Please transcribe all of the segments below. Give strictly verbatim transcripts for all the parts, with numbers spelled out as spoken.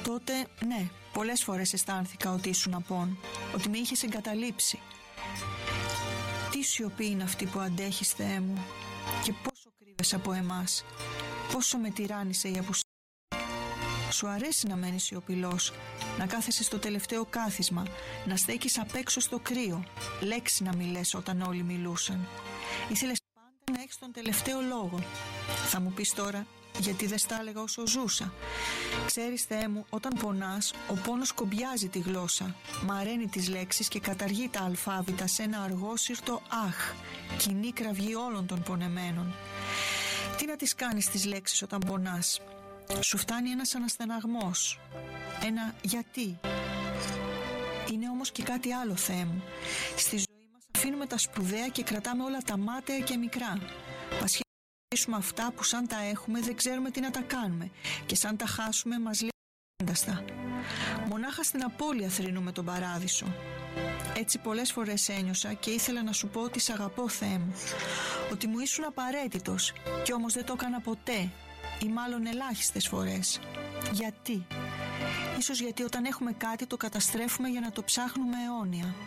Τότε, ναι, πολλές φορές αισθάνθηκα ότι ήσουν απόν, ότι με είχες εγκαταλείψει. Τι σιωπή είναι αυτή που αντέχεις, Θεέ μου, και πόσο κρύβεσαι από εμάς, πόσο με τυράννησε η απουσία. Σου αρέσει να μένεις σιωπηλός, να κάθεσαι στο τελευταίο κάθισμα, να στέκεις απ' έξω στο κρύο, λέξη να μη λες όταν όλοι μιλούσαν. Ήθελες πάντα να έχεις τον τελευταίο λόγο. Θα μου πεις τώρα, γιατί δεν στα έλεγα όσο ζούσα. Ξέρεις, Θεέ μου, όταν πονάς, ο πόνος κομπιάζει τη γλώσσα, μαραίνει τις λέξεις και καταργεί τα αλφάβητα σε ένα αργόσυρτο αχ, κοινή κραυγή όλων των πονεμένων. Τι να τις κάνεις τις λέξεις όταν πονάς? Σου φτάνει ένας αναστεναγμός, ένα γιατί. Είναι όμως και κάτι άλλο, Θεέ μου. Στη ζωή μας αφήνουμε τα σπουδαία και κρατάμε όλα τα μάταια και μικρά. Πασχίσουμε αυτά που σαν τα έχουμε δεν ξέρουμε τι να τα κάνουμε, και σαν τα χάσουμε μας λέει ένταστα. Μονάχα στην απώλεια θρηνούμε τον παράδεισο. Έτσι πολλές φορές ένιωσα και ήθελα να σου πω ότι σ' αγαπώ, Θεέ μου, ότι μου ήσουν απαραίτητος, κι όμως δεν το έκανα ποτέ, ή μάλλον ελάχιστες φορές. Γιατί? Ίσως γιατί όταν έχουμε κάτι το καταστρέφουμε για να το ψάχνουμε αιώνια.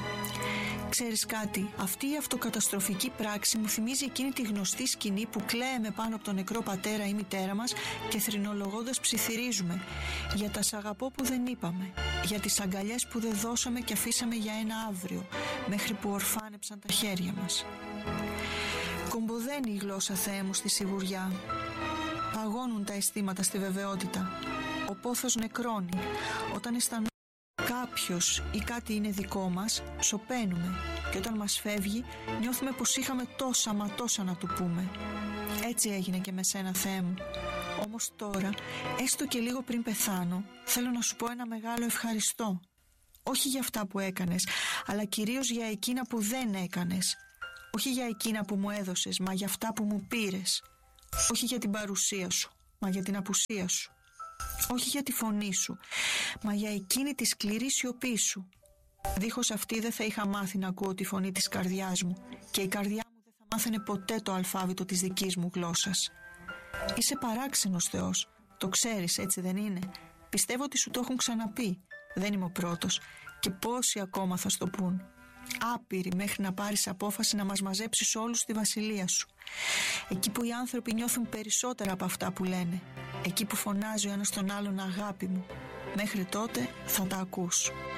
Ξέρεις κάτι, αυτή η αυτοκαταστροφική πράξη μου θυμίζει εκείνη τη γνωστή σκηνή που κλαίμε πάνω από τον νεκρό πατέρα ή μητέρα μας και θρηνολογώντας ψιθυρίζουμε για τα σ' αγαπώ που δεν είπαμε, για τις αγκαλιές που δεν δώσαμε και αφήσαμε για ένα αύριο, μέχρι που ορφάνεψαν τα χέρια μας. Κομποδαίνει η γλώσσα, Θεέ μου, στη σιγουριά. Παγώνουν τα αισθήματα στη βεβαιότητα. Ο πόθος νεκρώνει. Όταν αισθανόμαστε κάποιος ή κάτι είναι δικό μας, σωπαίνουμε, και όταν μας φεύγει νιώθουμε πως είχαμε τόσα μα τόσα να του πούμε. Έτσι έγινε και με σένα, Θεέ μου. Όμως τώρα, έστω και λίγο πριν πεθάνω, θέλω να σου πω ένα μεγάλο ευχαριστώ. Όχι για αυτά που έκανες, αλλά κυρίως για εκείνα που δεν έκανες. Όχι για εκείνα που μου έδωσες, μα για αυτά που μου πήρες. Όχι για την παρουσία σου, μα για την απουσία σου. Όχι για τη φωνή σου, μα για εκείνη τη σκληρή σιωπή σου. Δίχως αυτή δεν θα είχα μάθει να ακούω τη φωνή της καρδιάς μου, και η καρδιά μου δεν θα μάθαινε ποτέ το αλφάβητο της δικής μου γλώσσας. Είσαι παράξενος Θεός, το ξέρεις, έτσι δεν είναι? Πιστεύω ότι σου το έχουν ξαναπεί. Δεν είμαι ο πρώτος, και πόσοι ακόμα θα στο πούν. Άπειροι μέχρι να πάρεις απόφαση να μας μαζέψεις όλους στη βασιλεία σου. Εκεί που οι άνθρωποι νιώθουν περισσότερα από αυτά που λένε. Εκεί που φωνάζει ο ένας τον άλλον αγάπη μου. Μέχρι τότε θα τα ακούς.